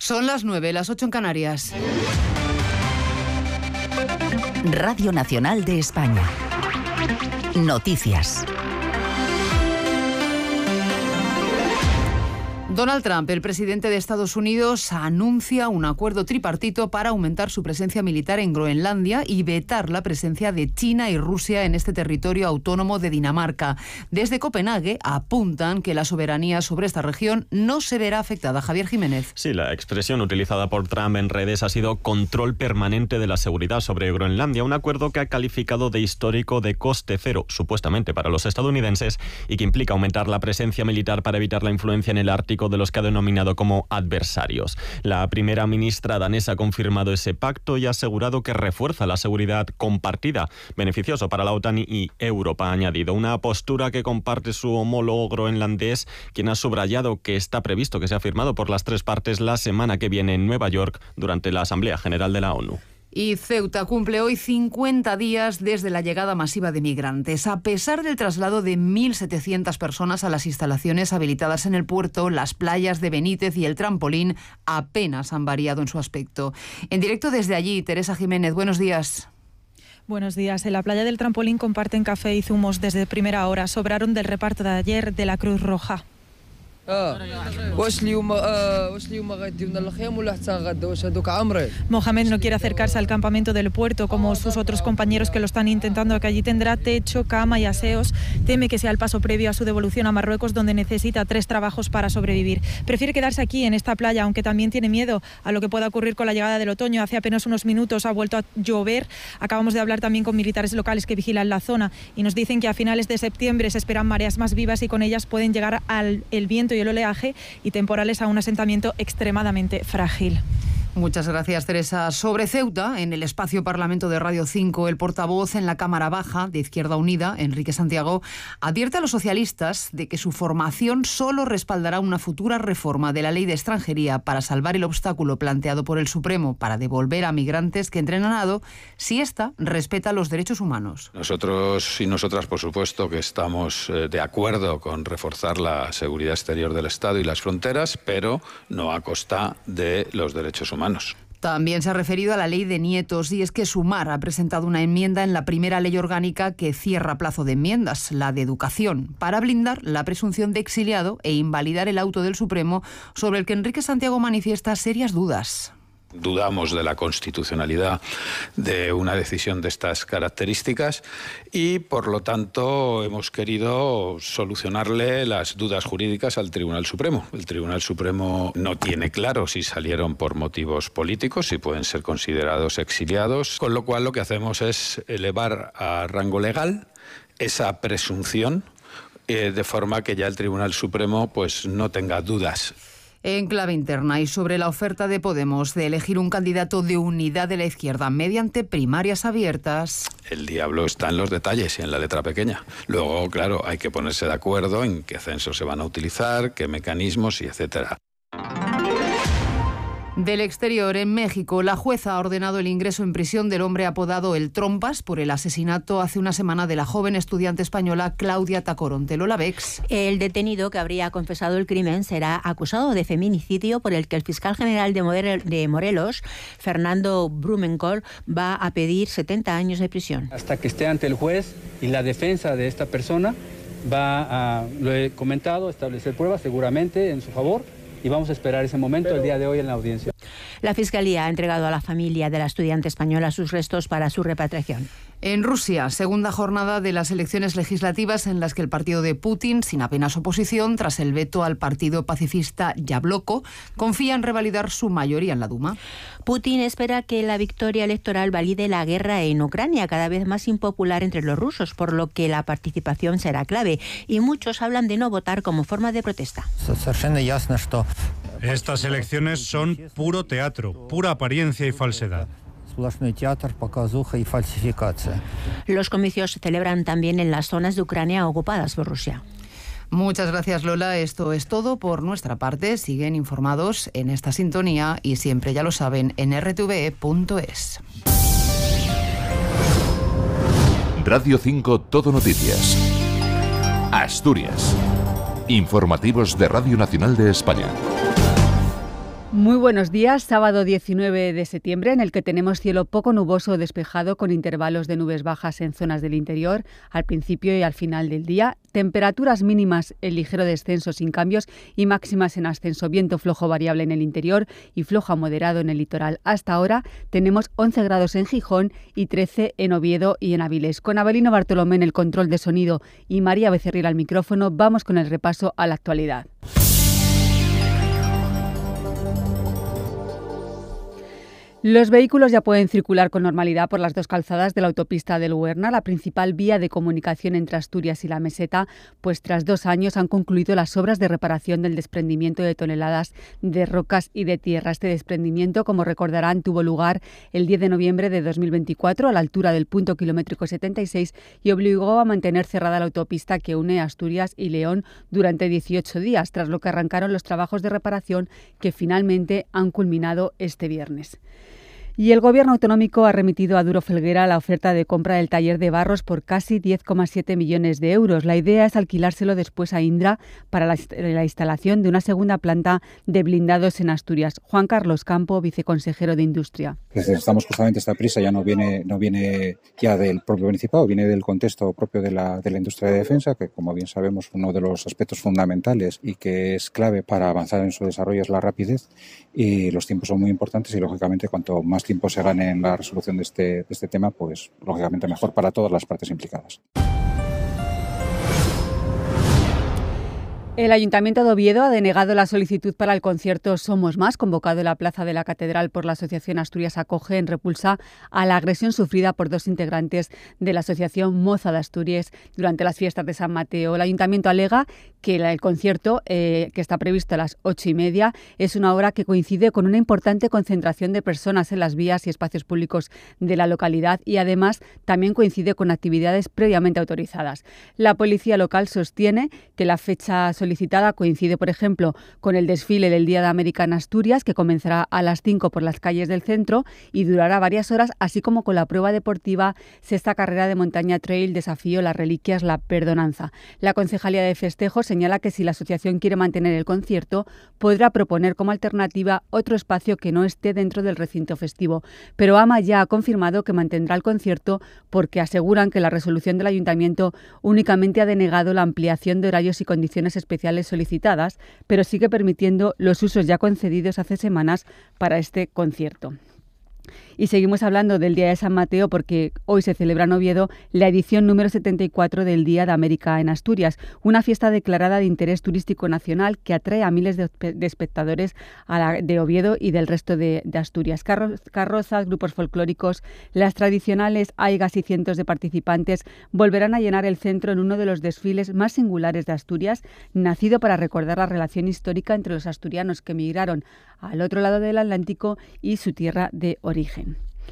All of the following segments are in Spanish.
Son las 9, las 8 en Canarias. Radio Nacional de España. Noticias. Donald Trump, el presidente de Estados Unidos, anuncia un acuerdo tripartito para aumentar su presencia militar en Groenlandia y vetar la presencia de China y Rusia en este territorio autónomo de Dinamarca. Desde Copenhague apuntan que la soberanía sobre esta región no se verá afectada. Javier Jiménez. Sí, la expresión utilizada por Trump en redes ha sido control permanente de la seguridad sobre Groenlandia, un acuerdo que ha calificado de histórico de coste cero, supuestamente para los estadounidenses, y que implica aumentar la presencia militar para evitar la influencia en el Ártico de los que ha denominado como adversarios. La primera ministra danesa ha confirmado ese pacto y ha asegurado que refuerza la seguridad compartida, beneficioso para la OTAN y Europa, ha añadido. Una postura que comparte su homólogo groenlandés, quien ha subrayado que está previsto que sea firmado por las tres partes la semana que viene en Nueva York durante la Asamblea General de la ONU. Y Ceuta cumple hoy 50 días desde la llegada masiva de migrantes. A pesar del traslado de 1.700 personas a las instalaciones habilitadas en el puerto, las playas de Benítez y el Trampolín apenas han variado en su aspecto. En directo desde allí, Teresa Jiménez, buenos días. Buenos días. En la playa del Trampolín comparten café y zumos desde primera hora. Sobraron del reparto de ayer de la Cruz Roja. Mohamed no quiere acercarse al campamento del puerto como sus otros compañeros que lo están intentando, que allí tendrá techo, cama y aseos. Teme que sea el paso previo a su devolución a Marruecos, donde necesita 3 trabajos para sobrevivir. Prefiere quedarse aquí en esta playa, aunque también tiene miedo a lo que pueda ocurrir con la llegada del otoño. Hace apenas unos minutos ha vuelto a llover. Acabamos de hablar también con militares locales que vigilan la zona y nos dicen que a finales de septiembre se esperan mareas más vivas y con ellas pueden llegar el viento y el oleaje y temporales a un asentamiento extremadamente frágil. Muchas gracias, Teresa. Sobre Ceuta, en el espacio Parlamento de Radio 5, el portavoz en la Cámara Baja de Izquierda Unida, Enrique Santiago, advierte a los socialistas de que su formación solo respaldará una futura reforma de la ley de extranjería para salvar el obstáculo planteado por el Supremo para devolver a migrantes que entren a nado si ésta respeta los derechos humanos. Nosotros y nosotras, por supuesto, que estamos de acuerdo con reforzar la seguridad exterior del Estado y las fronteras, pero no a costa de los derechos humanos. También se ha referido a la ley de nietos y es que Sumar ha presentado una enmienda en la primera ley orgánica que cierra plazo de enmiendas, la de educación, para blindar la presunción de exiliado e invalidar el auto del Supremo sobre el que Enrique Santiago manifiesta serias dudas. Dudamos de la constitucionalidad de una decisión de estas características y, por lo tanto, hemos querido solucionarle las dudas jurídicas al Tribunal Supremo. El Tribunal Supremo no tiene claro si salieron por motivos políticos, si pueden ser considerados exiliados, con lo cual lo que hacemos es elevar a rango legal esa presunción de forma que ya el Tribunal Supremo pues no tenga dudas. En clave interna y sobre la oferta de Podemos de elegir un candidato de unidad de la izquierda mediante primarias abiertas. El diablo está en los detalles y en la letra pequeña. Luego, claro, hay que ponerse de acuerdo en qué censos se van a utilizar, qué mecanismos y etcétera. Del exterior, en México, la jueza ha ordenado el ingreso en prisión del hombre apodado El Trompas por el asesinato hace una semana de la joven estudiante española Claudia Tacoronte. Lola Bex. El detenido que habría confesado el crimen será acusado de feminicidio por el que el fiscal general de Morelos, Fernando Blumenkohl, va a pedir 70 años de prisión. Hasta que esté ante el juez y la defensa de esta persona va a, lo he comentado, establecer pruebas seguramente en su favor. Y vamos a esperar ese momento el día de hoy en la audiencia. La Fiscalía ha entregado a la familia de la estudiante española sus restos para su repatriación. En Rusia, segunda jornada de las elecciones legislativas en las que el partido de Putin, sin apenas oposición, tras el veto al partido pacifista Yabloko, confía en revalidar su mayoría en la Duma. Putin espera que la victoria electoral valide la guerra en Ucrania, cada vez más impopular entre los rusos, por lo que la participación será clave. Y muchos hablan de no votar como forma de protesta. Estas elecciones son puro teatro, pura apariencia y falsedad. Los comicios se celebran también en las zonas de Ucrania ocupadas por Rusia. Muchas gracias, Lola. Esto es todo por nuestra parte. Siguen informados en esta sintonía y siempre, ya lo saben, en rtve.es. Radio 5 Todo Noticias. Asturias. Informativos de Radio Nacional de España. Muy buenos días, sábado 19 de septiembre, en el que tenemos cielo poco nuboso o despejado con intervalos de nubes bajas en zonas del interior al principio y al final del día. Temperaturas mínimas en ligero descenso sin cambios y máximas en ascenso. Viento flojo variable en el interior y flojo a moderado en el litoral. Hasta ahora tenemos 11 grados en Gijón y 13 en Oviedo y en Avilés. Con Abelino Bartolomé en el control de sonido y María Becerril al micrófono, vamos con el repaso a la actualidad. Los vehículos ya pueden circular con normalidad por las dos calzadas de la autopista del Huerna, la principal vía de comunicación entre Asturias y la Meseta, pues tras 2 años han concluido las obras de reparación del desprendimiento de toneladas de rocas y de tierra. Este desprendimiento, como recordarán, tuvo lugar el 10 de noviembre de 2024 a la altura del punto kilométrico 76 y obligó a mantener cerrada la autopista que une Asturias y León durante 18 días, tras lo que arrancaron los trabajos de reparación que finalmente han culminado este viernes. Y el Gobierno autonómico ha remitido a Duro Felguera la oferta de compra del taller de Barros por casi 10,7 millones de euros. La idea es alquilárselo después a Indra para la instalación de una segunda planta de blindados en Asturias. Juan Carlos Campo, viceconsejero de Industria. Necesitamos justamente esta prisa, ya no viene ya del propio Principado, viene del contexto propio de la industria de defensa, que como bien sabemos uno de los aspectos fundamentales y que es clave para avanzar en su desarrollo es la rapidez, y los tiempos son muy importantes y lógicamente cuanto más tiempo se gane en la resolución de este tema, pues lógicamente mejor para todas las partes implicadas. El Ayuntamiento de Oviedo ha denegado la solicitud para el concierto Somos Más, convocado en la Plaza de la Catedral por la Asociación Asturias Acoge, en repulsa a la agresión sufrida por 2 integrantes de la Asociación Moza de Asturias durante las fiestas de San Mateo. El Ayuntamiento alega que el concierto, que está previsto a las 8:30, es una hora que coincide con una importante concentración de personas en las vías y espacios públicos de la localidad y además también coincide con actividades previamente autorizadas. La policía local sostiene que la fecha solicitada coincide, por ejemplo, con el desfile del Día de América en Asturias, que comenzará a las 5 por las calles del centro y durará varias horas, así como con la prueba deportiva Sexta Carrera de Montaña Trail Desafío Las Reliquias La Perdonanza. La Concejalía de Festejos señala que si la asociación quiere mantener el concierto, podrá proponer como alternativa otro espacio que no esté dentro del recinto festivo. Pero AMA ya ha confirmado que mantendrá el concierto porque aseguran que la resolución del Ayuntamiento únicamente ha denegado la ampliación de horarios y condiciones especiales solicitadas, pero sigue permitiendo los usos ya concedidos hace semanas para este concierto. Y seguimos hablando del Día de San Mateo porque hoy se celebra en Oviedo la edición número 74 del Día de América en Asturias, una fiesta declarada de interés turístico nacional que atrae a miles de espectadores de Oviedo y del resto de Asturias. Carrozas, grupos folclóricos, las tradicionales aigas y cientos de participantes volverán a llenar el centro en uno de los desfiles más singulares de Asturias, nacido para recordar la relación histórica entre los asturianos que emigraron al otro lado del Atlántico y su tierra de origen.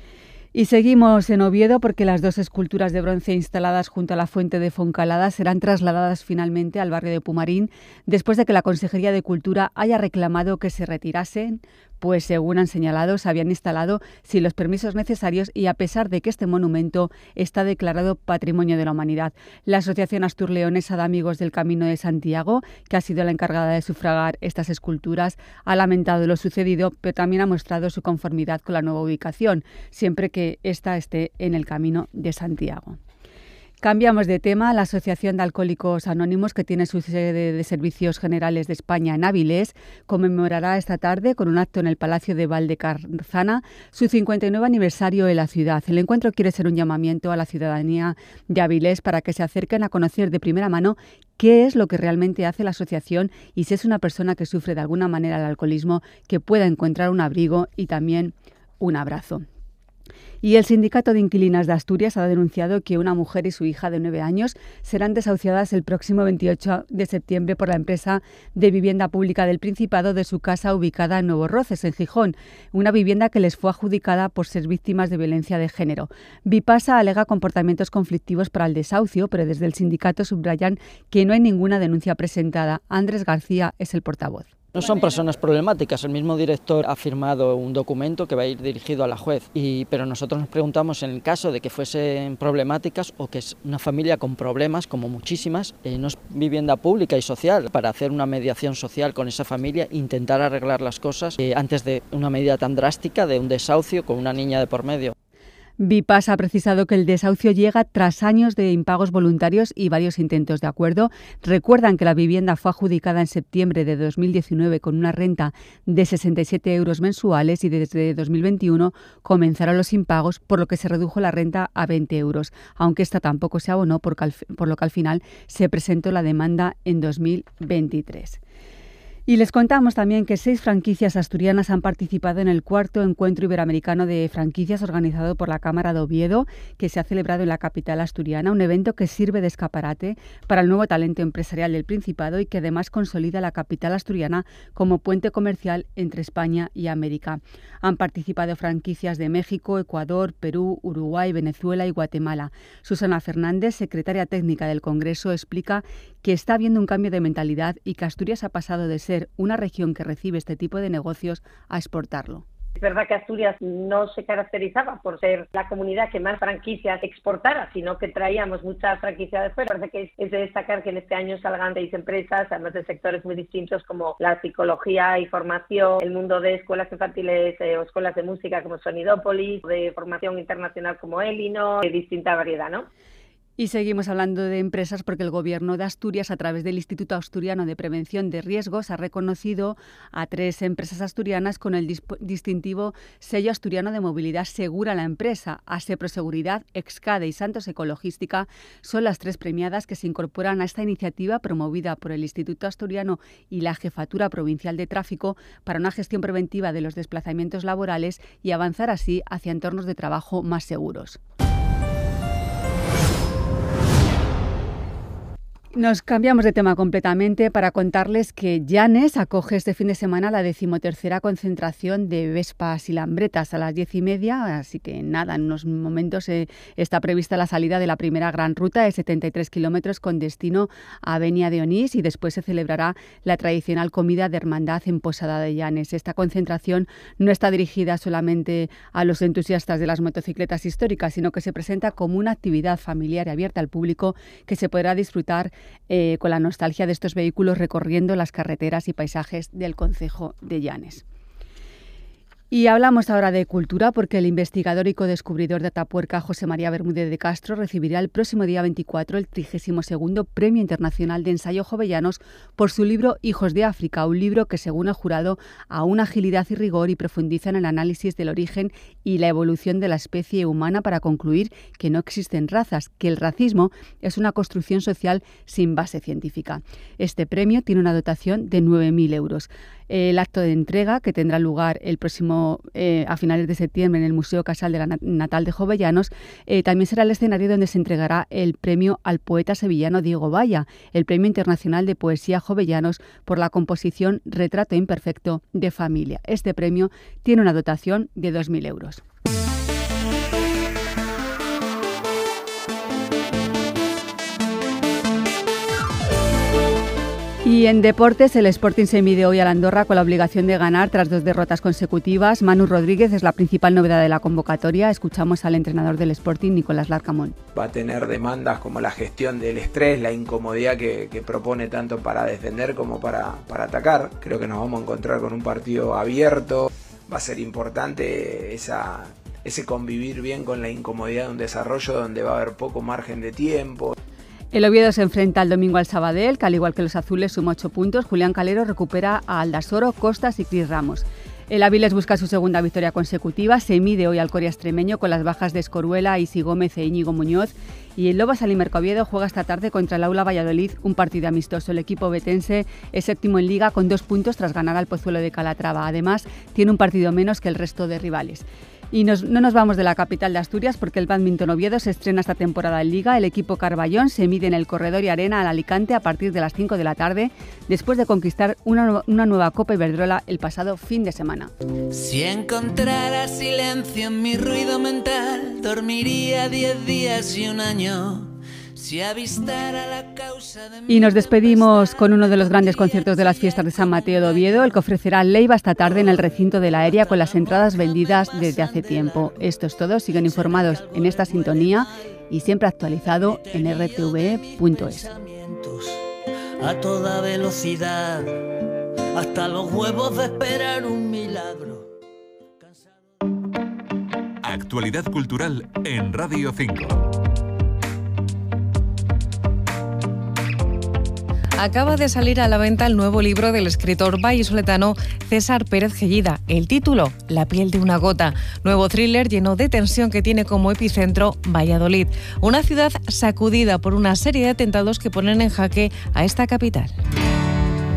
Y seguimos en Oviedo porque las 2 esculturas de bronce instaladas junto a la fuente de Foncalada serán trasladadas finalmente al barrio de Pumarín después de que la Consejería de Cultura haya reclamado que se retirasen, pues según han señalado se habían instalado sin los permisos necesarios y a pesar de que este monumento está declarado Patrimonio de la Humanidad. La Asociación Astur-Leonesa de Amigos del Camino de Santiago, que ha sido la encargada de sufragar estas esculturas, ha lamentado lo sucedido, pero también ha mostrado su conformidad con la nueva ubicación, siempre que ésta esté en el Camino de Santiago. Cambiamos de tema. La Asociación de Alcohólicos Anónimos, que tiene su sede de Servicios Generales de España en Avilés, conmemorará esta tarde con un acto en el Palacio de Valdecarzana su 59 aniversario en la ciudad. El encuentro quiere ser un llamamiento a la ciudadanía de Avilés para que se acerquen a conocer de primera mano qué es lo que realmente hace la asociación y si es una persona que sufre de alguna manera el alcoholismo, que pueda encontrar un abrigo y también un abrazo. Y el Sindicato de Inquilinas de Asturias ha denunciado que una mujer y su hija de 9 años serán desahuciadas el próximo 28 de septiembre por la empresa de vivienda pública del Principado de su casa ubicada en Nuevos Roces, en Gijón, una vivienda que les fue adjudicada por ser víctimas de violencia de género. Vipasa alega comportamientos conflictivos para el desahucio, pero desde el sindicato subrayan que no hay ninguna denuncia presentada. Andrés García es el portavoz. No son personas problemáticas, el mismo director ha firmado un documento que va a ir dirigido a la juez, pero nosotros nos preguntamos en el caso de que fuesen problemáticas o que es una familia con problemas, como muchísimas, no es vivienda pública y social, para hacer una mediación social con esa familia, intentar arreglar las cosas antes de una medida tan drástica de un desahucio con una niña de por medio. Vipas ha precisado que el desahucio llega tras años de impagos voluntarios y varios intentos de acuerdo. Recuerdan que la vivienda fue adjudicada en septiembre de 2019 con una renta de 67 euros mensuales y desde 2021 comenzaron los impagos, por lo que se redujo la renta a 20 euros, aunque esta tampoco se abonó, por lo que al final se presentó la demanda en 2023. Y les contamos también que 6 franquicias asturianas han participado en el 4º Encuentro Iberoamericano de Franquicias organizado por la Cámara de Oviedo, que se ha celebrado en la capital asturiana, un evento que sirve de escaparate para el nuevo talento empresarial del Principado y que además consolida la capital asturiana como puente comercial entre España y América. Han participado franquicias de México, Ecuador, Perú, Uruguay, Venezuela y Guatemala. Susana Fernández, secretaria técnica del Congreso, explica que está habiendo un cambio de mentalidad y que Asturias ha pasado de ser una región que recibe este tipo de negocios a exportarlo. Es verdad que Asturias no se caracterizaba por ser la comunidad que más franquicias exportara, sino que traíamos muchas franquicias de fuera. Parece que es de destacar que en este año salgan 6 empresas, además de sectores muy distintos como la psicología y formación, el mundo de escuelas infantiles o escuelas de música como Sonidópolis, de formación internacional como Elino, de distinta variedad, ¿no? Y seguimos hablando de empresas porque el Gobierno de Asturias, a través del Instituto Asturiano de Prevención de Riesgos, ha reconocido a 3 empresas asturianas con el distintivo Sello Asturiano de Movilidad Segura. La empresa Aseproseguridad, Excade y Santos Ecologística son las 3 premiadas que se incorporan a esta iniciativa promovida por el Instituto Asturiano y la Jefatura Provincial de Tráfico para una gestión preventiva de los desplazamientos laborales y avanzar así hacia entornos de trabajo más seguros. Nos cambiamos de tema completamente para contarles que Llanes acoge este fin de semana la 13ª concentración de Vespas y Lambretas a las 10:30, así que nada, en unos momentos está prevista la salida de la primera gran ruta de 73 kilómetros con destino a Benia de Onís y después se celebrará la tradicional comida de hermandad en Posada de Llanes. Esta concentración no está dirigida solamente a los entusiastas de las motocicletas históricas, sino que se presenta como una actividad familiar y abierta al público que se podrá disfrutar con la nostalgia de estos vehículos recorriendo las carreteras y paisajes del concejo de Llanes. Y hablamos ahora de cultura porque el investigador y codescubridor de Atapuerca, José María Bermúdez de Castro, recibirá el próximo día 24 el 32º Premio Internacional de Ensayo Jovellanos por su libro Hijos de África, un libro que, según el jurado, aúna agilidad y rigor y profundiza en el análisis del origen y la evolución de la especie humana para concluir que no existen razas, que el racismo es una construcción social sin base científica. Este premio tiene una dotación de 9.000 euros. El acto de entrega, que tendrá lugar el próximo a finales de septiembre en el Museo Casal de la Natal de Jovellanos, también será el escenario donde se entregará el premio al poeta sevillano Diego Valla, el Premio Internacional de Poesía Jovellanos por la composición Retrato Imperfecto de Familia. Este premio tiene una dotación de 2.000 euros. Y en deportes, el Sporting se mide hoy al Andorra con la obligación de ganar tras 2 derrotas consecutivas. Manu Rodríguez es la principal novedad de la convocatoria. Escuchamos al entrenador del Sporting, Nicolás Larcamón. Va a tener demandas como la gestión del estrés, la incomodidad que propone tanto para defender como para atacar. Creo que nos vamos a encontrar con un partido abierto. Va a ser importante ese convivir bien con la incomodidad de un desarrollo donde va a haber poco margen de tiempo. El Oviedo se enfrenta el domingo al Sabadell, que al igual que los azules suma 8 puntos. Julián Calero recupera a Aldasoro, Costas y Cris Ramos. El Avilés busca su segunda victoria consecutiva. Se mide hoy al Coria Extremeño con las bajas de Escoruela, Isi Gómez e Íñigo Muñoz. Y el Lobas Alimerca Oviedo juega esta tarde contra el Aula Valladolid, un partido amistoso. El equipo betense es séptimo en Liga con 2 puntos tras ganar al Pozuelo de Calatrava. Además, tiene un partido menos que el resto de rivales. Y no nos vamos de la capital de Asturias porque el Badminton Oviedo se estrena esta temporada en Liga. El equipo Carballón se mide en el Corredor y Arena al Alicante a partir de las 5 de la tarde, después de conquistar una nueva Copa Iberdrola el pasado fin de semana. Si encontrara silencio en mi ruido mental, dormiría 10 días y un año. si avistara la causa de Y nos despedimos con uno de los grandes conciertos de las fiestas de San Mateo de Oviedo, el que ofrecerá Leiva esta tarde en el recinto de la Aérea con las entradas vendidas desde hace tiempo. Esto es todo, sigan informados en esta sintonía y siempre actualizado en rtve.es. A toda velocidad, hasta los huevos de esperar un milagro. Actualidad cultural en Radio 5. Acaba de salir a la venta el nuevo libro del escritor vallisoletano César Pérez Gellida. El título, La piel de una gota. Nuevo thriller lleno de tensión que tiene como epicentro Valladolid. Una ciudad sacudida por una serie de atentados que ponen en jaque a esta capital.